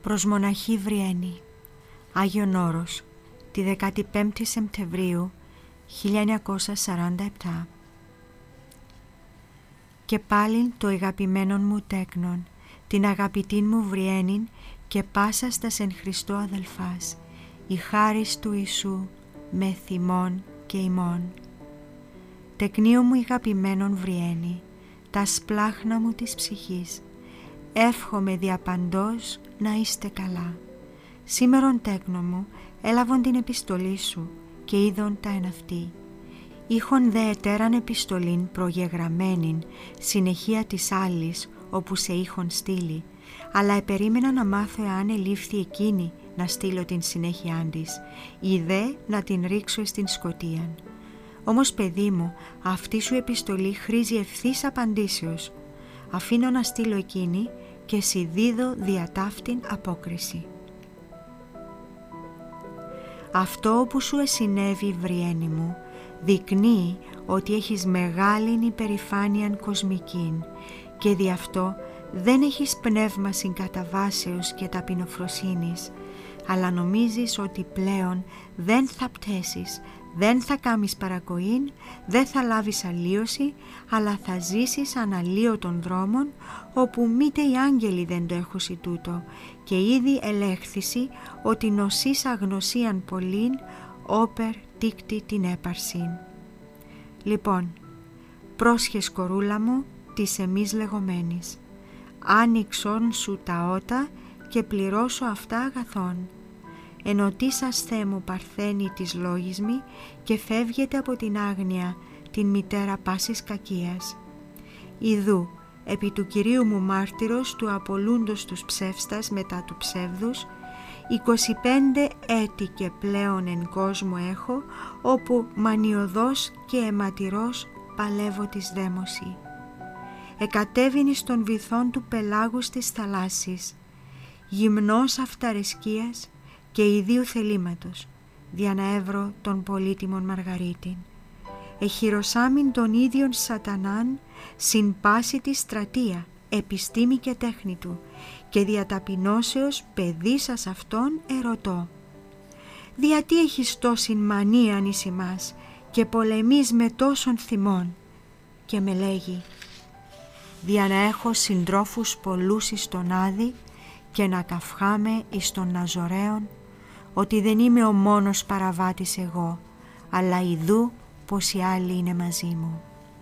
Προς μοναχή Βριένη, Άγιον Όρος, τη 15η Σεπτεμβρίου 1947. Και πάλιν το αγαπημένον μου τέκνον, την αγαπητήν μου Βριένην και πάσας τας εν Χριστώ αδελφάς, η χάρις του Ιησού με θυμών και ημών. Τεκνίο μου αγαπημένον Βριένη, τα σπλάχνα μου της ψυχής, εύχομαι διαπαντός να είστε καλά. Σήμερον τέκνο μου, έλαβον την επιστολή σου και είδον τα εν αυτή. Είχον δε ετέραν επιστολήν προγεγραμμένην, συνεχεία της άλλης όπου σε είχον στείλει, αλλά επερίμενα να μάθω εάν ελήφθη εκείνη να στείλω την συνέχειάν της, ή δε να την ρίξω στην σκοτίαν. Όμως παιδί μου, αυτή σου επιστολή χρήζει ευθύς απαντήσεως. Αφήνω να στείλω εκείνη και σοι δίδω δια ταύτην απόκριση. Αυτό που σου εσυνέβη Βριένη μου δεικνύει ότι έχεις μεγάλην υπερηφάνειαν κοσμικήν και δι' αυτό δεν έχεις πνεύμα συγκαταβάσεως και ταπεινοφροσύνης, αλλά νομίζεις ότι πλέον δεν θα πτέσεις, δεν θα κάμεις παρακοήν, δεν θα λάβεις αλλίωση, αλλά θα ζήσεις αναλύωτων δρόμων, όπου μήτε οι άγγελοι δεν το έχουσι τούτο, και ήδη ελέγχθησι ότι νοσείς αγνωσίαν πολλήν, όπερ τίκτη την έπαρσιν. Λοιπόν, πρόσχες κορούλα μου, της εμείς λεγομένης, άνοιξον σου τα ότα και πληρώσω αυτά αγαθών. Ενωτήσας Θεέ μου παρθένη της λόγισμη και φεύγεται από την άγνοια την μητέρα πάσης κακίας. Ιδού, επί του Κυρίου μου μάρτυρος του απολούντος τους ψεύστας μετά του ψεύδους, 25 έτη και πλέον εν κόσμο έχω, όπου μανιωδός και αιματηρός παλεύω της δαίμωση. Εκατέβην εις των βυθών του πελάγους της θαλάσσης, γυμνός αυταρεσκίας και ιδίου θελήματος, δια να έβρω τον πολύτιμον Μαργαρίτην. Εχειροσάμην τον ίδιον σατανάν συν πάση τη στρατεία, επιστήμη και τέχνη του, και δια ταπεινώσεως παιδί σας αυτόν ερωτώ. Διατί έχεις τόσην μανίαν εις ημάς και πολεμείς με τόσον θυμών? Και με λέγει, δια να έχω συντρόφους πολλούς εις τον Άδη και να καυχάμαι εις των Ναζωραίων, ότι δεν είμαι ο μόνος παραβάτης εγώ, αλλά ιδού πως οι άλλοι είναι μαζί μου.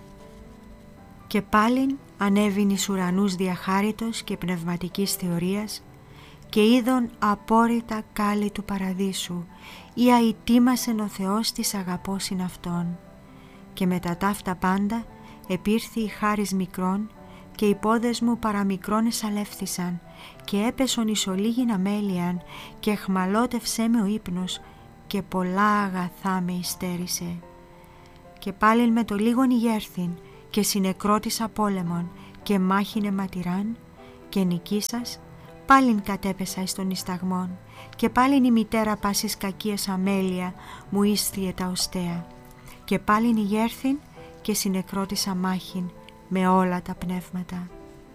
Και πάλιν ανέβην εις ουρανούς διαχάριτος και πνευματικής θεωρίας και είδον απόρριτα κάλλη του παραδείσου, ή αητήμασεν ο Θεός της αγαπώσιν αυτόν. Και μετά ταύτα πάντα επήρθη η χάρις μικρών και οι πόδες μου παραμικρών εσαλεύθησαν και έπεσον εις ολίγην αμέλειαν και εχμαλώτευσέ με ο ύπνος και πολλά αγαθά με υστέρησε. Και πάλιν με το λίγον ηγέρθην και συνεκρότησα πόλεμον και μάχην αιματηράν και νικήσας, πάλιν κατέπεσα εις των ισταγμών και πάλιν η μητέρα πάσης κακίας αμέλεια μου ίσθιε τα οστέα και πάλιν ηγέρθην και συνεκρότησα μάχην με όλα τα πνεύματα.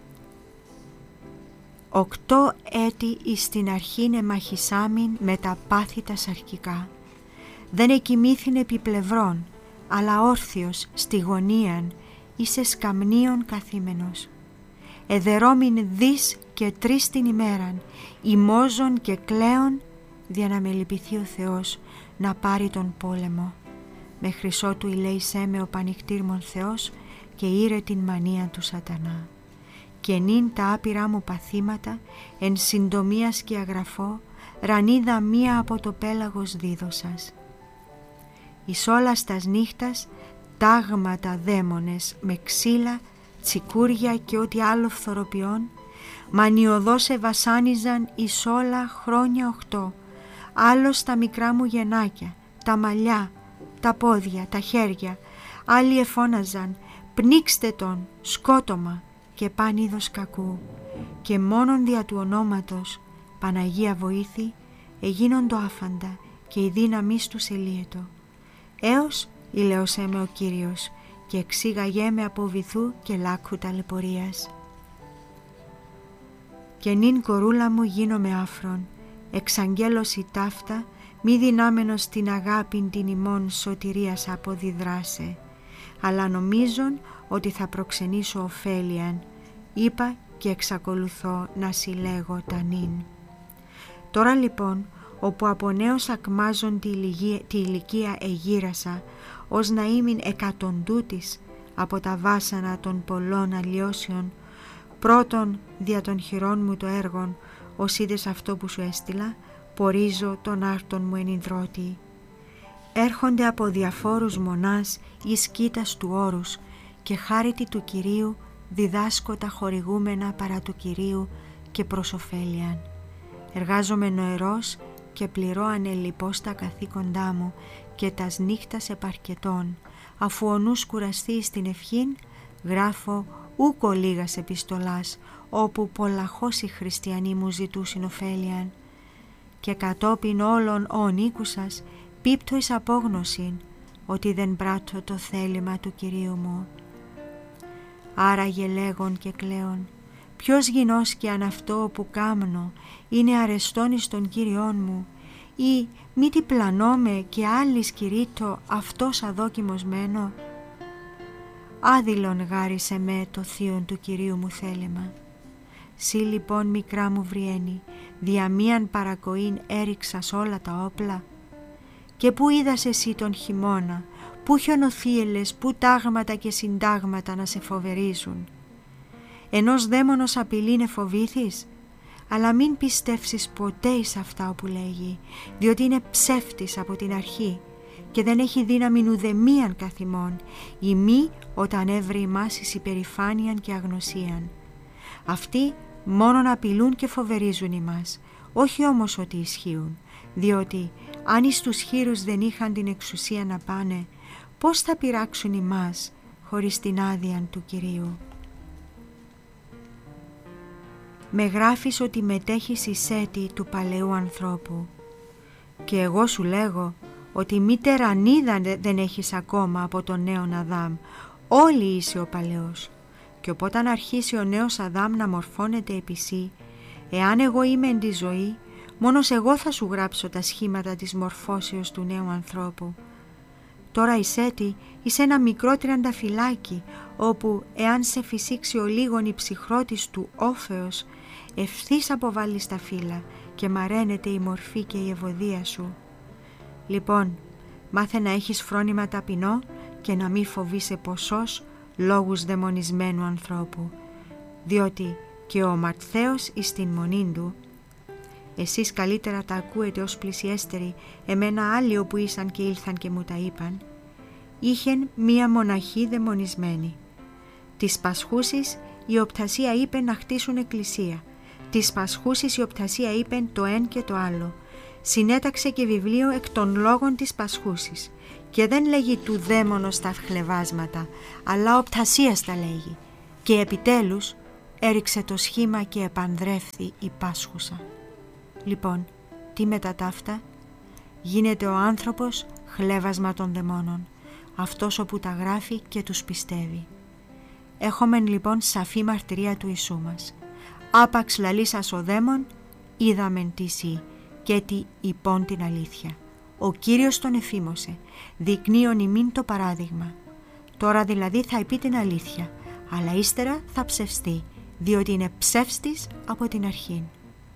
8 έτη εις την αρχήν εμαχισάμην με τα πάθη τα σαρκικά. Δεν εκοιμήθην επιπλευρών, αλλά όρθιος στη γωνίαν εις εσκαμνίων καθήμενος. Εδερώμην δις και 3 την ημέραν, ημώζων και κλαίων, δια να με λυπηθεί ο Θεός να πάρει τον πόλεμο. Με χρυσό του ηλέησέ με ο πανικτήρμον Θεός και ήρε την μανία του σατανά. Και νυν τα άπειρά μου παθήματα, εν συντομία σκιαγραφώ, ρανίδα μία από το πέλαγος δίδωσας. Εις όλας τας νύχτας, τάγματα δαίμονες με ξύλα, τσικούρια και ό,τι άλλο φθοροποιών, μανιωδώς ευασάνιζαν εις όλα χρόνια 8, άλλος τα μικρά μου γεννάκια, τα μαλλιά, τα πόδια, τα χέρια, άλλοι εφώναζαν «Πνίξτε τον, σκότωμα» και παν είδος κακού, και μόνον δια του ονόματος Παναγία βοήθη εγίνοντο άφαντα και η δύναμις τους ελίετο. Έως ηλαιώσέ με ο Κύριος και εξήγαγέ με από βυθού και λάκχου ταλαιπωρίας. Και νυν κορούλα μου γίνομαι άφρον, εξαγγέλωση ταύτα, μη δυνάμενος την αγάπην την ημών σωτηρίας αποδιδράσε, αλλά νομίζον ότι θα προξενήσω ωφέλιαν, είπα και εξακολουθώ να συλλέγω τα νυν. Τώρα λοιπόν, όπου από νέος ακμάζον τη ηλικία εγύρασα, ως να ήμην εκατοντούτης από τα βάσανα των πολλών αλλιώσεων, πρώτον δια των χειρών μου το έργον, ως είδες αυτό που σου έστειλα, πορίζω τον άρτον μου ενιδρώτη. Έρχονται από διαφόρους μονάς εις κοίτας του όρους και χάρητη του Κυρίου διδάσκω τα χορηγούμενα παρά του Κυρίου και προς ωφέλιαν. Εργάζομαι νοερός και πληρώ ανελιπώς τα καθήκοντά μου και τας νύχτας επαρκετών, αφού ο νους κουραστεί στην ευχήν, γράφω ούκο λίγας επιστολάς, όπου πολλαχώς οι χριστιανοί μου ζητούσιν ωφέλιαν. Και κατόπιν όλων ο νίκουσας πίπτω εις απόγνωσιν, ότι δεν πράττω το θέλημα του Κυρίου μου. Άραγε λέγον και κλαίον, ποιος γινώσκει αν αυτό που κάμνω είναι αρεστόν εις τον Κύριόν μου, ή μη τι πλανώμε και άλλης κηρύττω αυτός αδόκιμος μένω. Άδειλον γάρισε με το θείον του Κυρίου μου θέλημα. Συ λοιπόν μικρά μου Βριένη, δια μίαν παρακοήν έριξας όλα τα όπλα. Και πού είδας εσύ τον χειμώνα, πού χιονοθύελες, πού τάγματα και συντάγματα να σε φοβερίζουν. Ενός δαίμονος απειλήν εφοβήθης, αλλά μην πιστεύσεις ποτέ εις αυτά όπου λέγει, διότι είναι ψεύτης από την αρχή και δεν έχει δύναμη ουδεμίαν καθ' ημών, ή μη όταν έβρει ημάς εις υπερηφάνειαν και αγνωσίαν. Αυτοί μόνον απειλούν και φοβερίζουν ημάς, όχι όμως ότι ισχύουν, διότι αν εις τους χείρους δεν είχαν την εξουσία να πάνε, πώς θα πειράξουν ημάς χωρίς την άδεια του Κυρίου. Με γράφεις ότι μετέχεις εις έτη του παλαιού ανθρώπου και εγώ σου λέγω ότι μήτερα νίδα δεν έχεις ακόμα από τον νέον Αδάμ, όλοι είσαι ο παλαιός. Και οπότε αρχίσει ο νέος Αδάμ να μορφώνεται επί σύ, εάν εγώ είμαι εν τη ζωή, μόνος εγώ θα σου γράψω τα σχήματα της μορφώσεως του νέου ανθρώπου. Τώρα η Σέτη είσαι ένα μικρό τριανταφυλάκι, όπου εάν σε φυσήξει ο λίγον η ψυχρότης του όφεως, ευθύς αποβάλλεις τα φύλλα και μαραίνεται η μορφή και η ευωδία σου. Λοιπόν, μάθε να έχεις φρόνημα ταπεινό και να μη φοβείσαι ποσός λόγους δαιμονισμένου ανθρώπου, διότι και ο Μαρτθαίος εις την μονήν του. Εσείς καλύτερα τα ακούετε ως πλησιέστεροι, εμένα άλλοι όπου ήσαν και ήλθαν και μου τα είπαν. Είχεν μία μοναχή δαιμονισμένη. Της Πασχούσης η Οπτασία είπε να χτίσουν εκκλησία. Της Πασχούσης η Οπτασία είπε το εν και το άλλο. Συνέταξε και βιβλίο εκ των λόγων της Πασχούσης και δεν λέγει του δαίμονος τα χλεβάσματα, αλλά Οπτασίας τα λέγει. Και επιτέλους έριξε το σχήμα και επανδρεύθη η Πάσχουσα. Λοιπόν, τι μετά ταύτα? Γίνεται ο άνθρωπος χλέβασμα των δαιμόνων, αυτός όπου τα γράφει και τους πιστεύει. Έχομεν λοιπόν σαφή μαρτυρία του Ιησού μας. Άπαξ λαλήσας ο δαίμον, είδαμεν τι σύ και τι υπόν την αλήθεια. Ο Κύριος τον εφήμωσε, δεικνύον ημίν το παράδειγμα. Τώρα δηλαδή θα πει την αλήθεια, αλλά ύστερα θα ψευστεί, διότι είναι ψεύστης από την αρχήν.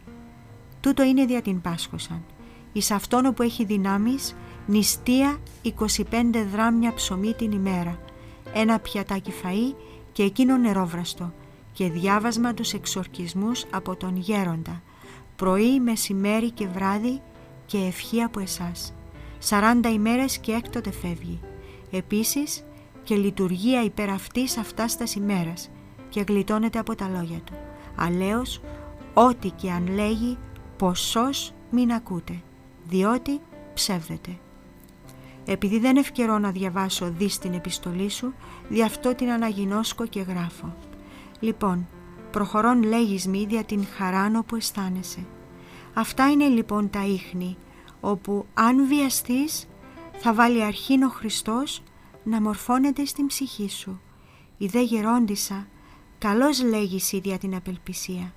Τούτο είναι δια την Πάσχωσαν. Εις αυτόν όπου έχει δυνάμεις, νηστεία 25 δράμια ψωμί την ημέρα, ένα πιατάκι φαΐ και εκείνο νερόβραστο και διάβασμα τους εξορκισμούς από τον γέροντα, πρωί, μεσημέρι και βράδυ και ευχή από εσάς. 40 ημέρες και έκτοτε φεύγει. Επίσης και λειτουργία υπέρ αυτής αυτάς τας ημέρας και γλιτώνεται από τα λόγια του. Αλέως, ό,τι και αν λέγει, ποσός μην ακούτε, διότι ψεύδεται. Επειδή δεν ευκαιρώ να διαβάσω δις την επιστολή σου, δι' αυτό την αναγινώσκω και γράφω. Λοιπόν, προχωρών λέγεις μη δια την χαράν όπου αισθάνεσαι. Αυτά είναι λοιπόν τα ίχνη, όπου αν βιαστείς θα βάλει αρχήν ο Χριστός να μορφώνεται στην ψυχή σου. Η δε γερόντισσα, καλώς λέγεις δια την απελπισία,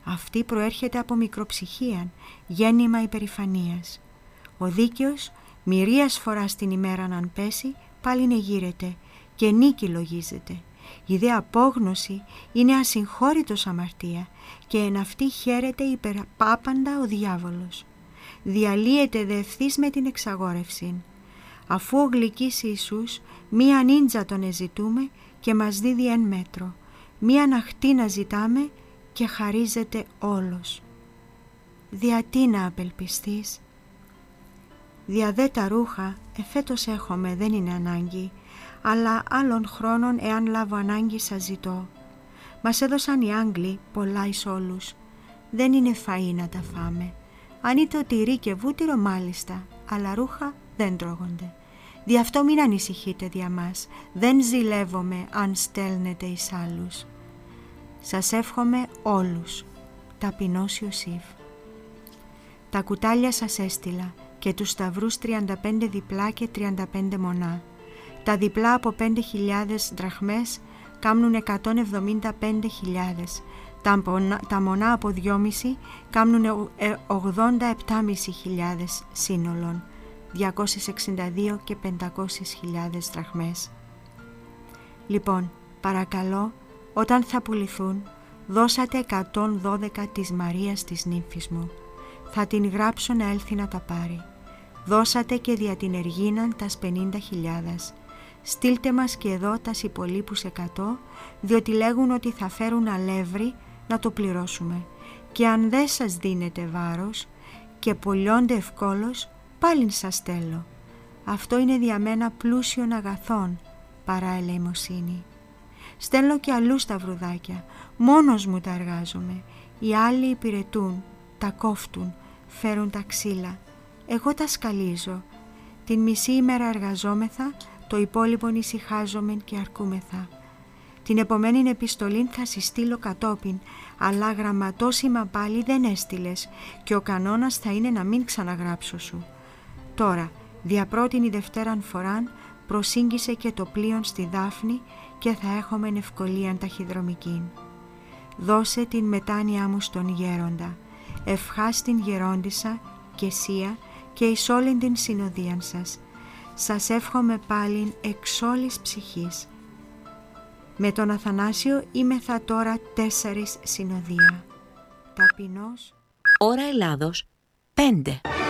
Αυτή προέρχεται από μικροψυχίαν, γέννημα υπερηφανίας. Ο δίκαιος, μοιρίας φοράς την ημέραν αν πέσει, πάλιν εγείρεται και νίκη λογίζεται. Η δε απόγνωση είναι ασυγχώρητος αμαρτία και εν αυτή χαίρεται υπερπάπαντα ο διάβολος. Διαλύεται δε ευθύς με την εξαγόρευση. Αφού ο γλυκής Ιησούς μία νίντζα τον εζητούμε και μας δίδει εν μέτρο, μία ναχτή να ζητάμε και χαρίζεται όλος. Δια τι να απελπιστείς? Δια δε τα ρούχα εφέτος έχομαι, δεν είναι ανάγκη, αλλά άλλων χρόνων εάν λάβω ανάγκη σας ζητώ. Μας έδωσαν οι Άγγλοι πολλά εις όλους. Δεν είναι φαΐ να τα φάμε. Αν είτε τυρί και βούτυρο μάλιστα, αλλά ρούχα δεν τρώγονται. Δι' αυτό μην ανησυχείτε δια μας, δεν ζηλεύομαι αν στέλνετε εις άλλους. Σας εύχομαι όλους. Ταπεινός Ιωσήφ. Τα κουτάλια σας έστειλα και τους σταυρούς 35 διπλά και 35 μονά. Τα διπλά από 5.000 δραχμές κάμνουν 175.000. Τα μονά από 2,5 κάμνουν 87.500 σύνολον, 262 και 500.000 δραχμές. Λοιπόν, παρακαλώ, όταν θα πουληθούν, δώσατε 112 της Μαρίας της νύμφης μου. Θα την γράψω να έλθει να τα πάρει. Δώσατε και δια την Εργίναν τας 50.000. Στείλτε μας και εδώ τας υπολείπους 100, διότι λέγουν ότι θα φέρουν αλεύρι να το πληρώσουμε. Και αν δεν σας δίνετε βάρος και πολιώνται ευκόλως, πάλιν σας στέλνω. Αυτό είναι δια μένα πλούσιον αγαθών, παρά ελεημοσύνη. Στέλνω και αλλού στα βρουδάκια, μόνος μου τα εργάζομαι. Οι άλλοι υπηρετούν, τα κόφτουν, φέρουν τα ξύλα. Εγώ τα σκαλίζω. Την μισή ημέρα εργαζόμεθα, το υπόλοιπον ησυχάζομεν και αρκούμεθα. Την επομένη επιστολή θα συστείλω κατόπιν, αλλά γραμματόσημα πάλι δεν έστειλες και ο κανόνας θα είναι να μην ξαναγράψω σου. Τώρα, δια πρώτην ή δευτέραν φοράν, προσήγγισε και το πλοίον στη Δάφνη και θα έχομεν ευκολίαν ταχυδρομικήν. Δώσε την μετάνοιά μου στον γέροντα, ευχάς την γερόντισσα και σία και εις όλην την συνοδίαν σας. Σας εύχομαι πάλιν εξ όλης ψυχής. Με τον Αθανάσιο είμεθα τώρα 4 συνοδεία. Ταπεινός. Ώρα Ελλάδος 5.